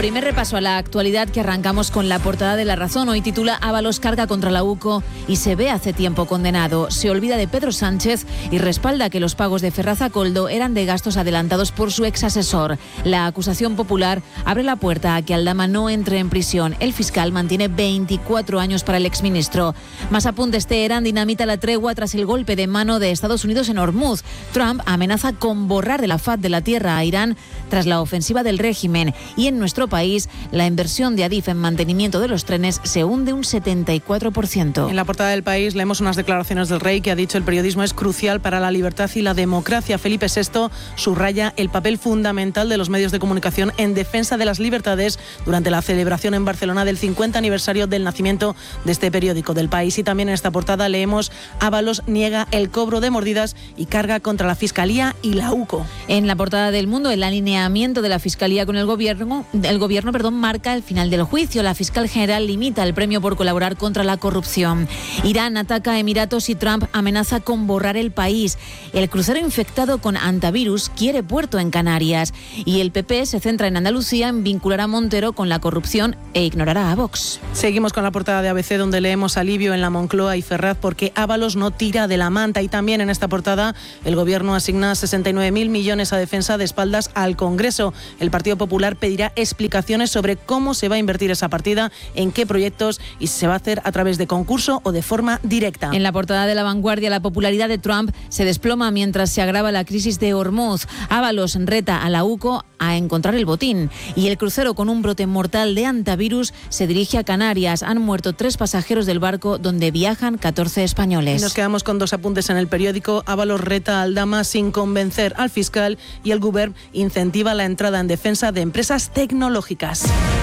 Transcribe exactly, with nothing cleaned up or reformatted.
Primer repaso a la actualidad que arrancamos con la portada de La Razón. Hoy titula Ábalos carga contra la UCO y se ve hace tiempo condenado. Se olvida de Pedro Sánchez y respalda que los pagos de Ferraz a Koldo eran de gastos adelantados por su ex asesor. La acusación popular abre la puerta a que Aldama no entre en prisión. El fiscal mantiene veinticuatro años para el exministro. Más apuntes. Teherán dinamita la tregua tras el golpe de mano de Estados Unidos en Hormuz. Trump amenaza con borrar de la faz de la tierra a Irán tras la ofensiva del régimen. Y en nuestro país, la inversión de Adif en mantenimiento de los trenes se hunde un setenta y cuatro por ciento. En la portada del País leemos unas declaraciones del rey que ha dicho el periodismo es crucial para la libertad y la democracia. Felipe sexto subraya el papel fundamental de los medios de comunicación en defensa de las libertades durante la celebración en Barcelona del cincuenta aniversario del nacimiento de este periódico del País. Y también en esta portada leemos Ábalos niega el cobro de mordidas y carga contra la Fiscalía y la UCO. En la portada del Mundo, el alineamiento de la Fiscalía con el Gobierno, el Gobierno perdón, marca el final del juicio. La fiscal general limita el premio por colaborar contra la corrupción. Irán ataca a Emiratos y Trump amenaza con borrar el país. El crucero infectado con antivirus quiere puerto en Canarias. Y el P P se centra en Andalucía en vincular a Montero con la corrupción e ignorará a Vox. Seguimos con la portada de A B C, donde leemos alivio en la Moncloa y Ferraz porque Ábalos no tira de la manta. Y también en esta portada el Gobierno asigna sesenta y nueve mil millones a defensa de espaldas al Congreso. El Partido Popular pedirá explicaciones sobre cómo se va a invertir esa partida, en qué proyectos y si se va a hacer a través de concurso o de forma directa. En la portada de La Vanguardia, la popularidad de Trump se desploma mientras se agrava la crisis de Hormuz. Ábalos reta a la UCO a encontrar el botín. Y el crucero con un brote mortal de antivirus se dirige a Canarias. Han muerto tres pasajeros del barco donde viajan catorce españoles. Y nos quedamos con dos apuntes en el periódico. Ábalos reta a Aldama sin convencer al fiscal y el Govern incentiva la entrada en defensa de empresas tecnológicas.